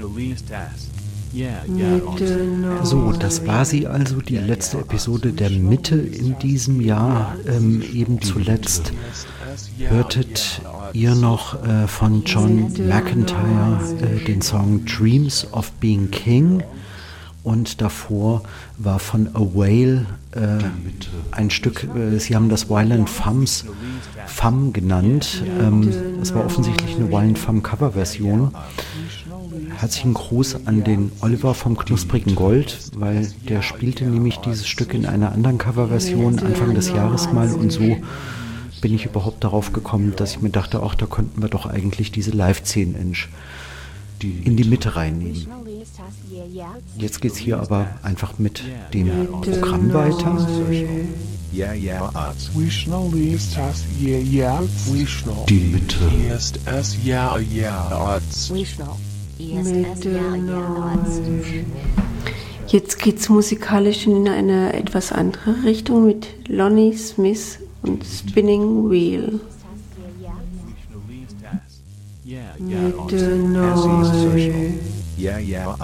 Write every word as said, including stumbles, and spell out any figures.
So, das war sie also, die letzte Episode der Mitte in diesem Jahr. Ähm, eben zuletzt hörtet ihr noch äh, von John McEntire äh, den Song Dreams of Being King. Und davor war von A Whale äh, ein Stück, äh, sie haben das Violent Femmes Femme genannt. Ähm, das war offensichtlich eine Violent Femme Coverversion. Herzlichen Gruß an den Oliver vom Knusprigen Gold, weil der spielte nämlich dieses Stück in einer anderen Coverversion Anfang des Jahres mal und so bin ich überhaupt darauf gekommen, dass ich mir dachte, ach, da könnten wir doch eigentlich diese Live zehn Inch in die Mitte reinnehmen. Jetzt geht's hier aber einfach mit dem Programm weiter. Die Mitte. Jetzt geht's musikalisch in eine etwas andere Richtung mit Lonnie Smith und Spinning Wheel. Mitte neu.